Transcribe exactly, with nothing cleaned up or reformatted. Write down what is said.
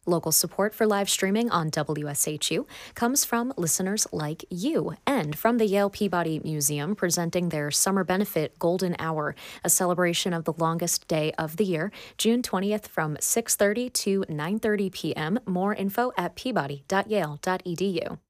Local support for live streaming on W S H U comes from listeners like you and from the Yale Peabody Museum presenting their Summer Benefit Golden Hour, a celebration of the longest day of the year, June twentieth from six thirty to nine thirty p m More info at peabody dot yale dot e d u.